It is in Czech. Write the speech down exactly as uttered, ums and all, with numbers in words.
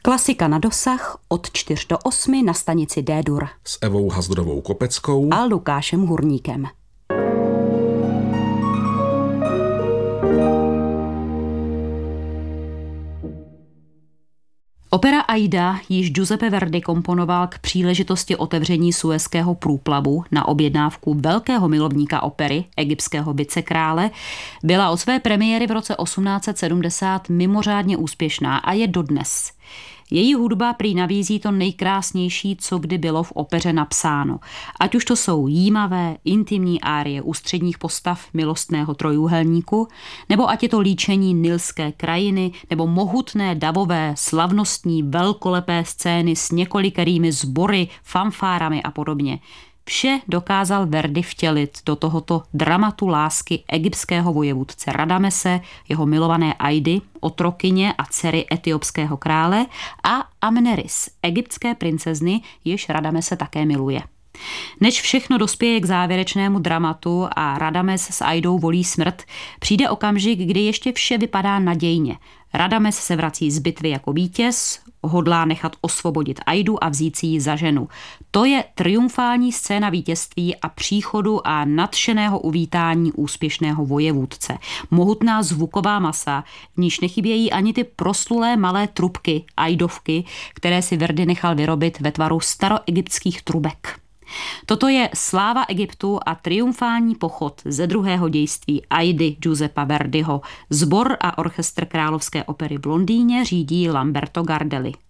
Klasika na dosah od čtyř do osmi na stanici D-dur. S Evou Hazdrovou Kopeckou a Lukášem Hurníkem. Opera Aida již Giuseppe Verdi komponoval k příležitosti otevření Suezského průplavu na objednávku velkého milovníka opery, egyptského vicekrále, byla od své premiéry v roce osmnáct set sedmdesát mimořádně úspěšná a je dodnes. Její hudba prý nabízí to nejkrásnější, co kdy bylo v opeře napsáno. Ať už to jsou jímavé, intimní árie ústředních postav milostného trojúhelníku, nebo ať je to líčení nilské krajiny, nebo mohutné davové, slavnostní, velkolepé scény s několikerými sbory, fanfárami a podobně. Vše dokázal Verdi vtělit do tohoto dramatu lásky egyptského vojevůdce Radamese, jeho milované Aidy, otrokyně a dcery etiopského krále, a Amneris, egyptské princezny, jež Radamese také miluje. Než všechno dospěje k závěrečnému dramatu a Radames s Aidou volí smrt, přijde okamžik, kdy ještě vše vypadá nadějně. Radames se vrací z bitvy jako vítěz, hodlá nechat osvobodit Aidu a vzít si ji za ženu. To je triumfální scéna vítězství a příchodu a nadšeného uvítání úspěšného vojevůdce. Mohutná zvuková masa, v níž nechybějí ani ty proslulé malé trubky, aidovky, které si Verdi nechal vyrobit ve tvaru staroegyptských trubek. Toto je sláva Egyptu a triumfální pochod ze druhého dějství Aidy Giuseppa Verdiho. Sbor a orchestr Královské opery v Londýně řídí Lamberto Gardelli.